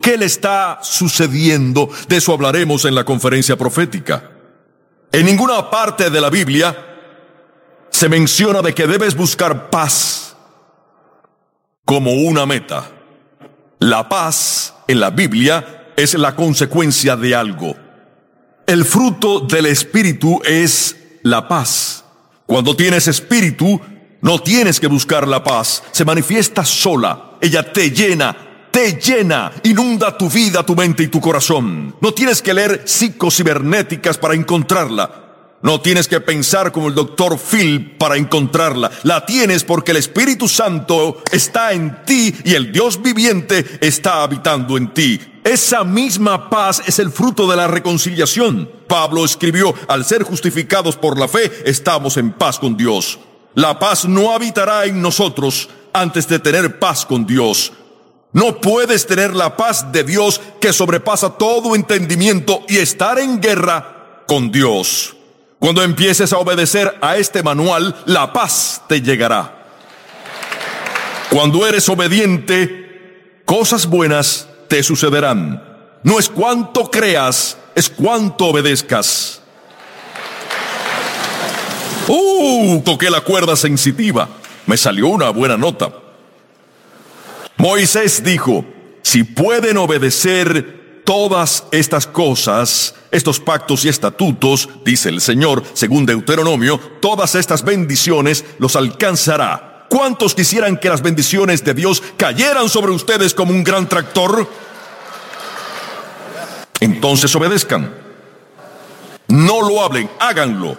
¿Qué le está sucediendo? De eso hablaremos en la conferencia profética. En ninguna parte de la Biblia se menciona de que debes buscar paz como una meta. La paz en la Biblia es la consecuencia de algo. El fruto del Espíritu es la paz. Cuando tienes Espíritu, no tienes que buscar la paz. Se manifiesta sola. Ella te llena, inunda tu vida, tu mente y tu corazón. No tienes que leer psicocibernéticas para encontrarla. No tienes que pensar como el Dr. Phil para encontrarla. La tienes porque el Espíritu Santo está en ti y el Dios viviente está habitando en ti. Esa misma paz es el fruto de la reconciliación. Pablo escribió: al ser justificados por la fe, estamos en paz con Dios. La paz no habitará en nosotros antes de tener paz con Dios. No puedes tener la paz de Dios que sobrepasa todo entendimiento y estar en guerra con Dios. Cuando empieces a obedecer a este manual, la paz te llegará. Cuando eres obediente, cosas buenas te sucederán. No es cuánto creas, es cuánto obedezcas. Toqué la cuerda sensitiva. Me salió una buena nota. Moisés dijo: si pueden obedecer todas estas cosas, estos pactos y estatutos, dice el Señor, según Deuteronomio, todas estas bendiciones los alcanzará. ¿Cuántos quisieran que las bendiciones de Dios cayeran sobre ustedes como un gran tractor? Entonces obedezcan. No lo hablen, háganlo.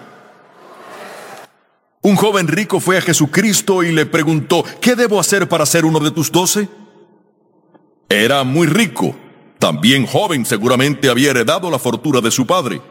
Un joven rico fue a Jesucristo y le preguntó: ¿qué debo hacer para ser uno de tus 12? Era muy rico. También joven, seguramente había heredado la fortuna de su padre.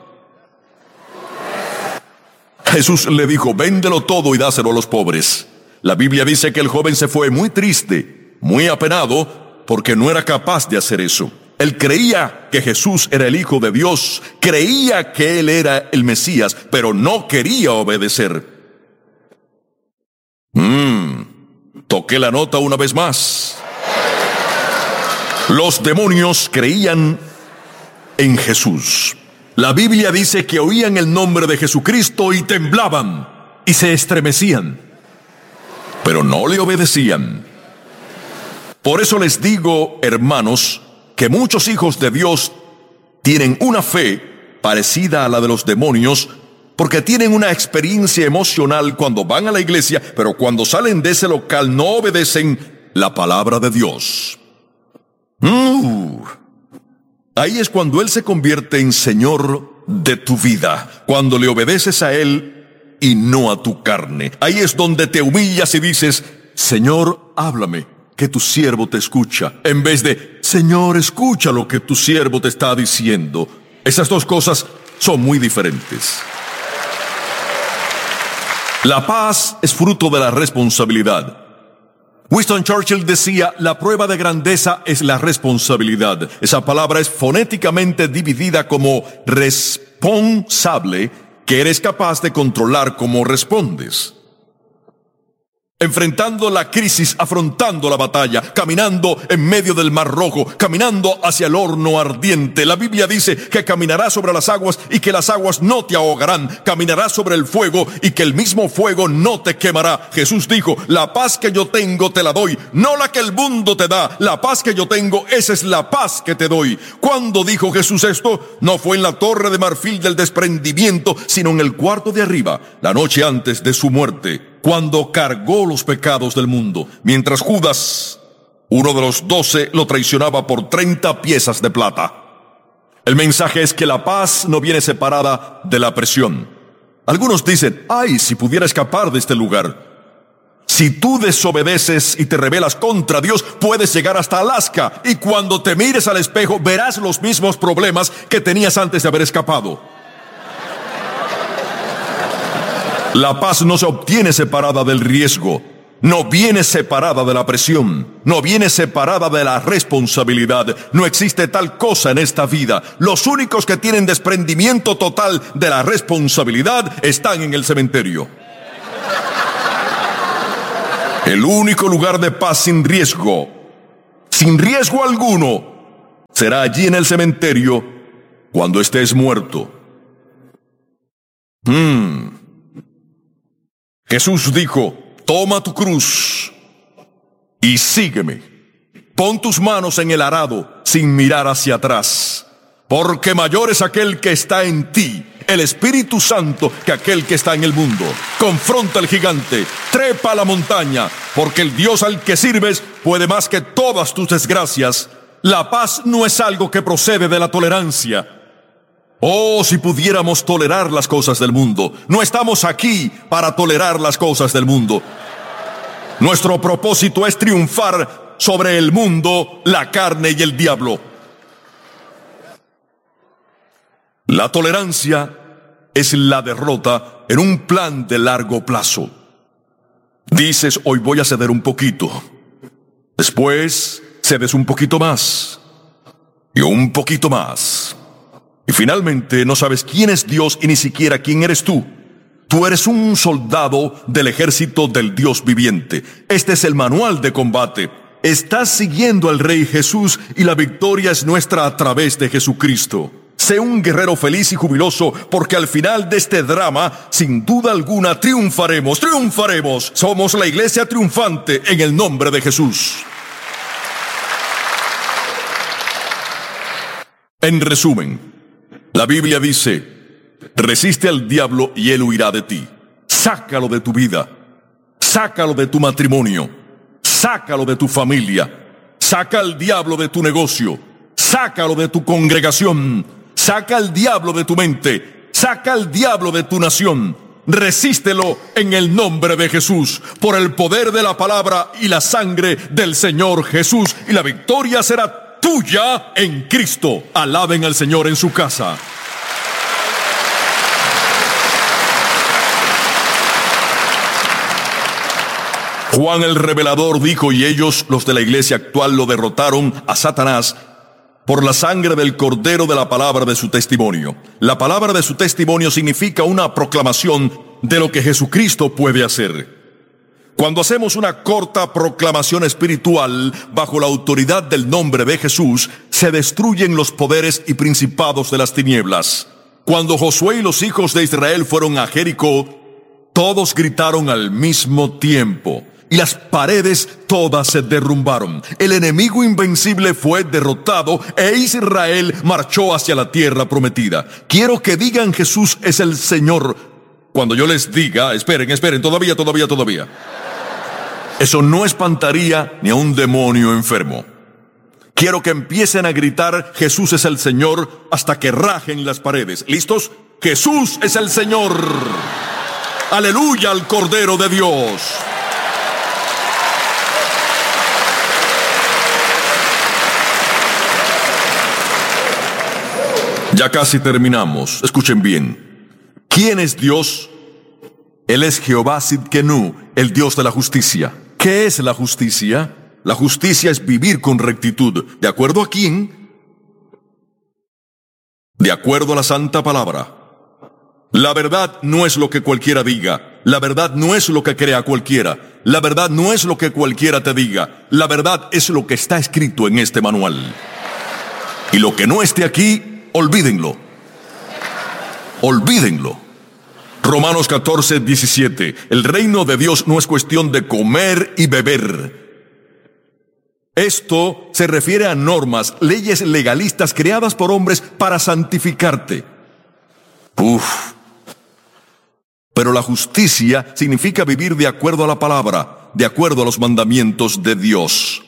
Jesús le dijo: véndelo todo y dáselo a los pobres. La Biblia dice que el joven se fue muy triste, muy apenado, porque no era capaz de hacer eso. Él creía que Jesús era el Hijo de Dios, creía que Él era el Mesías, pero no quería obedecer. Toqué la nota una vez más. Los demonios creían en Jesús. La Biblia dice que oían el nombre de Jesucristo y temblaban y se estremecían, pero no le obedecían. Por eso les digo, hermanos, que muchos hijos de Dios tienen una fe parecida a la de los demonios, porque tienen una experiencia emocional cuando van a la iglesia, pero cuando salen de ese local no obedecen la palabra de Dios. Ahí es cuando Él se convierte en Señor de tu vida, cuando le obedeces a Él y no a tu carne. Ahí es donde te humillas y dices: Señor, háblame, que tu siervo te escucha, en vez de: Señor, escucha lo que tu siervo te está diciendo. Esas dos cosas son muy diferentes. La paz es fruto de la responsabilidad. Winston Churchill decía: la prueba de grandeza es la responsabilidad. Esa palabra es fonéticamente dividida como responsable, que eres capaz de controlar cómo respondes. Enfrentando la crisis, afrontando la batalla, caminando en medio del Mar Rojo, caminando hacia el horno ardiente. La Biblia dice que caminarás sobre las aguas y que las aguas no te ahogarán. Caminarás sobre el fuego y que el mismo fuego no te quemará. Jesús dijo: la paz que yo tengo te la doy, no la que el mundo te da. La paz que yo tengo, esa es la paz que te doy. ¿Cuándo dijo Jesús esto? No fue en la torre de marfil del desprendimiento, sino en el cuarto de arriba, la noche antes de su muerte, cuando cargó los pecados del mundo, mientras Judas, uno de los 12, lo traicionaba por 30 piezas de plata. El mensaje es que la paz no viene separada de la presión. Algunos dicen: ay, si pudiera escapar de este lugar. Si tú desobedeces y te rebelas contra Dios, puedes llegar hasta Alaska, y cuando te mires al espejo verás los mismos problemas que tenías antes de haber escapado. La paz no se obtiene separada del riesgo, no viene separada de la presión, no viene separada de la responsabilidad. No existe tal cosa en esta vida. Los únicos que tienen desprendimiento total de la responsabilidad están en el cementerio. El único lugar de paz sin riesgo alguno, será allí en el cementerio cuando estés muerto. Jesús dijo: toma tu cruz y sígueme. Pon tus manos en el arado sin mirar hacia atrás, porque mayor es aquel que está en ti, el Espíritu Santo, que aquel que está en el mundo. Confronta al gigante, trepa a la montaña, porque el Dios al que sirves puede más que todas tus desgracias. La paz no es algo que procede de la tolerancia. Oh, si pudiéramos tolerar las cosas del mundo. No estamos aquí para tolerar las cosas del mundo. Nuestro propósito es triunfar sobre el mundo, la carne y el diablo. La tolerancia es la derrota en un plan de largo plazo. Dices: hoy voy a ceder un poquito. Después cedes un poquito más. Y un poquito más. Y finalmente no sabes quién es Dios y ni siquiera quién eres tú. Tú eres un soldado del ejército del Dios viviente. Este es el manual de combate. Estás siguiendo al Rey Jesús y la victoria es nuestra a través de Jesucristo. Sé un guerrero feliz y jubiloso, porque al final de este drama, sin duda alguna, triunfaremos, triunfaremos. Somos la iglesia triunfante en el nombre de Jesús. En resumen, la Biblia dice: resiste al diablo y él huirá de ti. Sácalo de tu vida. Sácalo de tu matrimonio. Sácalo de tu familia. Saca al diablo de tu negocio. Sácalo de tu congregación. Saca al diablo de tu mente. Saca al diablo de tu nación. Resístelo en el nombre de Jesús, por el poder de la palabra y la sangre del Señor Jesús, y la victoria será tuya en Cristo. Alaben al Señor en su casa. Juan el Revelador dijo: y ellos, los de la iglesia actual, lo derrotaron a Satanás por la sangre del Cordero, de la palabra de su testimonio. La palabra de su testimonio significa una proclamación de lo que Jesucristo puede hacer. Cuando hacemos una corta proclamación espiritual bajo la autoridad del nombre de Jesús, se destruyen los poderes y principados de las tinieblas. Cuando Josué y los hijos de Israel fueron a Jericó, todos gritaron al mismo tiempo, y las paredes todas se derrumbaron. El enemigo invencible fue derrotado e Israel marchó hacia la tierra prometida. Quiero que digan: Jesús es el Señor. Cuando yo les diga: esperen, todavía. Eso no espantaría ni a un demonio enfermo. Quiero que empiecen a gritar: Jesús es el Señor, hasta que rajen las paredes. ¿Listos? Jesús es el Señor. Aleluya al Cordero de Dios. Ya casi terminamos. Escuchen bien. ¿Quién es Dios? Él es Jehová Sidkenu, el Dios de la justicia. ¿Qué es la justicia? La justicia es vivir con rectitud. ¿De acuerdo a quién? De acuerdo a la santa palabra. La verdad no es lo que cualquiera diga. La verdad no es lo que crea cualquiera. La verdad no es lo que cualquiera te diga. La verdad es lo que está escrito en este manual. Y lo que no esté aquí, olvídenlo. Olvídenlo. Romanos 14:17. El reino de Dios no es cuestión de comer y beber. Esto se refiere a normas, leyes legalistas creadas por hombres para santificarte. Pero la justicia significa vivir de acuerdo a la palabra, de acuerdo a los mandamientos de Dios.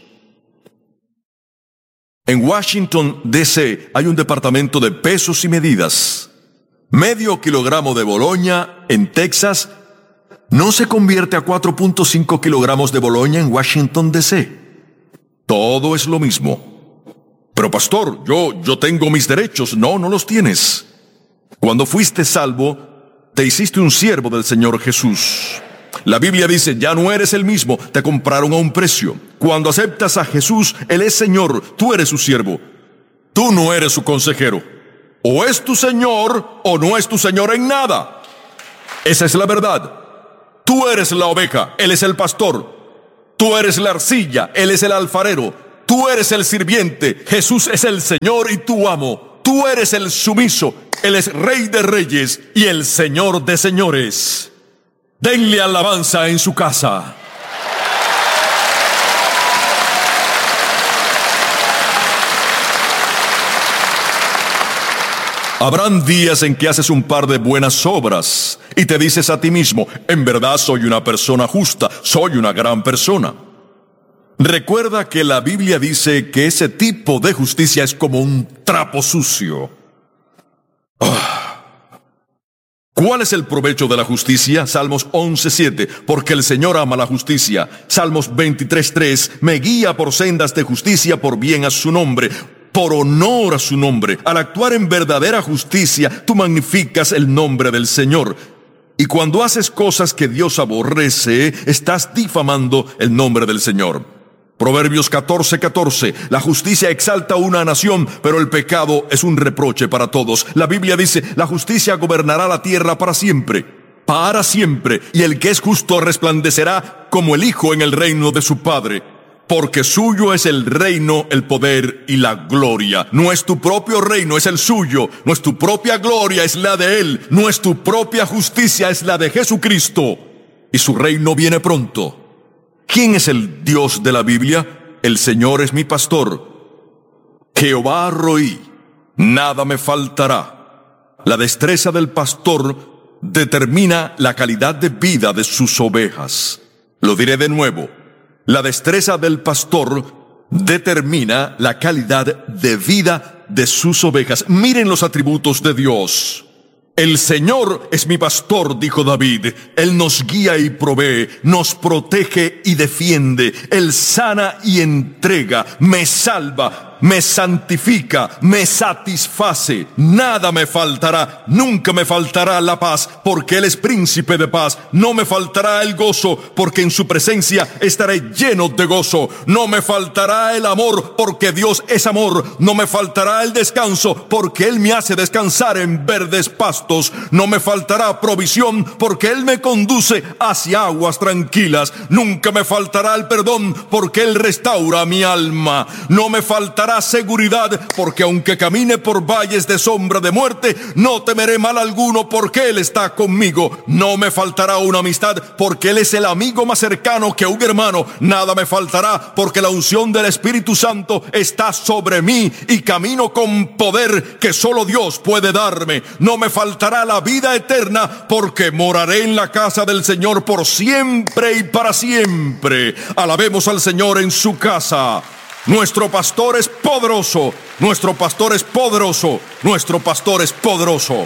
En Washington, D.C., hay un departamento de pesos y medidas. Medio kilogramo de Boloña en Texas no se convierte a 4.5 kilogramos de Boloña en Washington, D.C. Todo es lo mismo. Pero pastor, yo tengo mis derechos. No los tienes. Cuando fuiste salvo, te hiciste un siervo del Señor Jesús. La Biblia dice: ya no eres el mismo, te compraron a un precio. Cuando aceptas a Jesús, Él es Señor, tú eres su siervo. Tú no eres su consejero. O es tu Señor, o no es tu Señor en nada. Esa es la verdad. Tú eres la oveja, Él es el pastor. Tú eres la arcilla, Él es el alfarero. Tú eres el sirviente, Jesús es el Señor y tu amo. Tú eres el sumiso, Él es Rey de reyes y el Señor de señores. Denle alabanza en su casa. Habrán días en que haces un par de buenas obras y te dices a ti mismo, en verdad soy una persona justa, soy una gran persona. Recuerda que la Biblia dice que ese tipo de justicia es como un trapo sucio. ¿Cuál es el provecho de la justicia? Salmos 11:7, porque el Señor ama la justicia. Salmos 23:3, me guía por sendas de justicia por bien a su nombre. Por honor a su nombre. Al actuar en verdadera justicia, tú magnificas el nombre del Señor. Y cuando haces cosas que Dios aborrece, estás difamando el nombre del Señor. Proverbios 14:14, la justicia exalta una nación, pero el pecado es un reproche para todos. La Biblia dice, la justicia gobernará la tierra para siempre, y el que es justo resplandecerá como el Hijo en el reino de su Padre. Porque suyo es el reino, el poder y la gloria. No es tu propio reino, es el suyo. No es tu propia gloria, es la de Él. No es tu propia justicia, es la de Jesucristo. Y su reino viene pronto. ¿Quién es el Dios de la Biblia? El Señor es mi pastor. Jehová roí, nada me faltará. La destreza del pastor determina la calidad de vida de sus ovejas. Lo diré de nuevo. La destreza del pastor determina la calidad de vida de sus ovejas. Miren los atributos de Dios. El Señor es mi pastor, dijo David. Él nos guía y provee, nos protege y defiende. Él sana y entrega, me salva, me santifica, me satisface. Nada me faltará, nunca me faltará la paz, porque Él es príncipe de paz. No me faltará el gozo, porque en su presencia estaré lleno de gozo. No me faltará el amor, porque Dios es amor. No me faltará el descanso, porque Él me hace descansar en verdes pastos. No me faltará provisión, porque Él me conduce hacia aguas tranquilas. Nunca me faltará el perdón, porque Él restaura mi alma. No me faltará seguridad, porque aunque camine por valles de sombra de muerte, no temeré mal alguno, porque Él está conmigo. No me faltará una amistad, porque Él es el amigo más cercano que un hermano. Nada me faltará, porque la unción del Espíritu Santo está sobre mí y camino con poder que solo Dios puede darme. No me faltará la vida eterna, porque moraré en la casa del Señor por siempre y para siempre. Alabemos al Señor en su casa. Nuestro pastor es poderoso, nuestro pastor es poderoso, nuestro pastor es poderoso.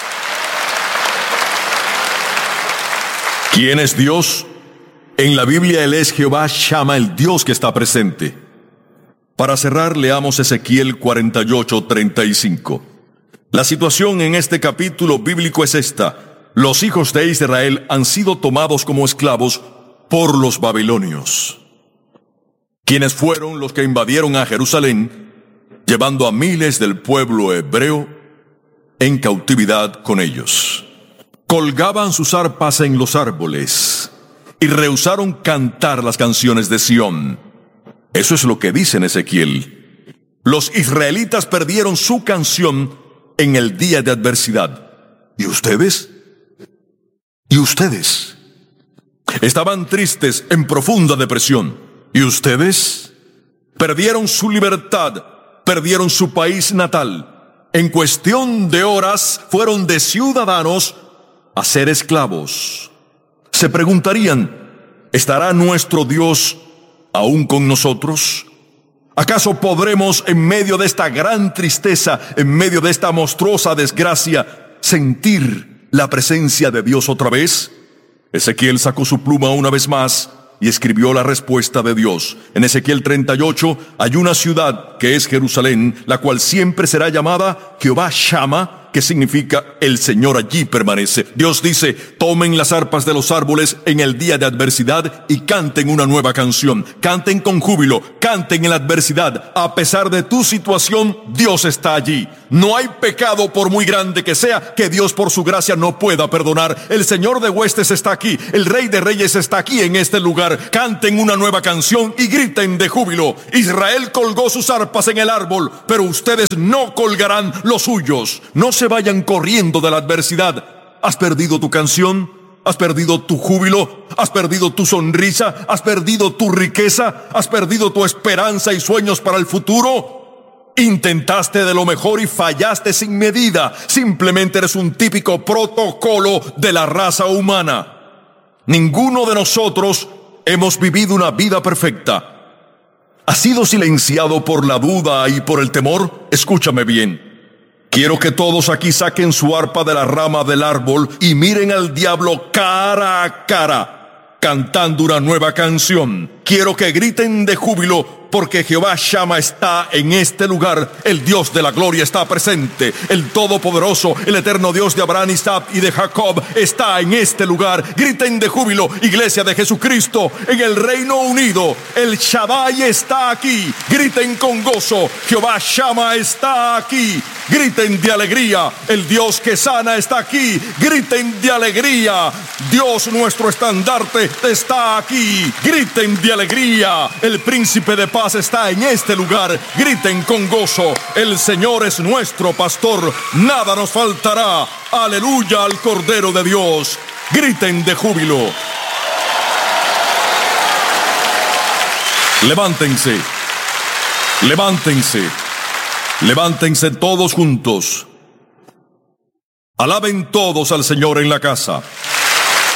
¿Quién es Dios? En la Biblia Él es Jehová Shama, el Dios que está presente. Para cerrar, leamos Ezequiel 48:35. La situación en este capítulo bíblico es esta: los hijos de Israel han sido tomados como esclavos por los babilonios, quienes fueron los que invadieron a Jerusalén, llevando a miles del pueblo hebreo en cautividad con ellos. Colgaban sus arpas en los árboles y rehusaron cantar las canciones de Sión. Eso es lo que dice en Ezequiel. Los israelitas perdieron su canción en el día de adversidad. ¿Y ustedes? ¿Y ustedes? Estaban tristes, en profunda depresión. ¿Y ustedes? Perdieron su libertad, perdieron su país natal. En cuestión de horas fueron de ciudadanos a ser esclavos. Se preguntarían, ¿estará nuestro Dios aún con nosotros? ¿Acaso podremos, en medio de esta gran tristeza, en medio de esta monstruosa desgracia, sentir la presencia de Dios otra vez? Ezequiel sacó su pluma una vez más y escribió la respuesta de Dios. En Ezequiel 38 hay una ciudad que es Jerusalén, la cual siempre será llamada Jehová Shama, que significa el Señor allí permanece. Dios dice, tomen las arpas de los árboles en el día de adversidad y canten una nueva canción. Canten con júbilo, canten en la adversidad. A pesar de tu situación, Dios está allí. No hay pecado, por muy grande que sea, que Dios por su gracia no pueda perdonar. El Señor de huestes está aquí, el Rey de reyes está aquí en este lugar. Canten una nueva canción y griten de júbilo. Israel colgó sus arpas en el árbol, pero ustedes no colgarán los suyos. No se vayan corriendo de la adversidad. ¿Has perdido tu canción? ¿Has perdido tu júbilo? ¿Has perdido tu sonrisa? ¿Has perdido tu riqueza? ¿Has perdido tu esperanza y sueños para el futuro? Intentaste de lo mejor y fallaste sin medida. Simplemente eres un típico protocolo de la raza humana. Ninguno de nosotros hemos vivido una vida perfecta. ¿Has sido silenciado por la duda y por el temor? Escúchame bien. Quiero que todos aquí saquen su arpa de la rama del árbol y miren al diablo cara a cara, cantando una nueva canción. Quiero que griten de júbilo, porque Jehová Shammah está en este lugar. El Dios de la gloria está presente. El Todopoderoso, el eterno Dios de Abraham, Isaac y de Jacob está en este lugar. Griten de júbilo, iglesia de Jesucristo, en el Reino Unido. El Shaddai está aquí. Griten con gozo. Jehová Shammah está aquí. Griten de alegría. El Dios que sana está aquí. Griten de alegría. Dios nuestro estandarte está aquí. Griten de alegría. El príncipe de paz está en este lugar. Griten con gozo. El Señor es nuestro pastor. Nada nos faltará. Aleluya al Cordero de Dios. Griten de júbilo. Levántense. Levántense. Levántense todos juntos. Alaben todos al Señor en la casa.